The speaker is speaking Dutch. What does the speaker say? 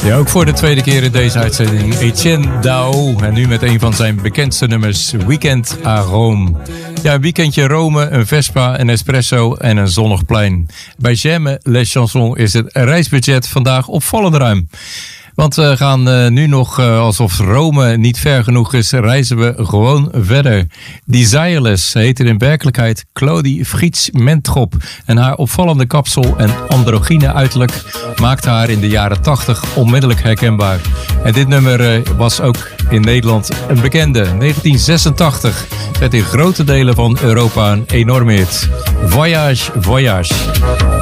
Ja, ook voor de tweede keer in deze uitzending Etienne Dao. En nu met een van zijn bekendste nummers, Weekend à Rome. Ja, een weekendje Rome, een Vespa, een espresso en een zonnig plein. Bij J'aime les chansons is het reisbudget vandaag opvallend ruim. Want we gaan nu nog, alsof Rome niet ver genoeg is, reizen we gewoon verder. Desireless heet er in werkelijkheid Claudie Friets-Mentrop. En haar opvallende kapsel en androgyne uiterlijk maakte haar in de jaren 80 onmiddellijk herkenbaar. En dit nummer was ook in Nederland een bekende. 1986 werd in grote delen van Europa een enorme hit. Voyage, Voyage.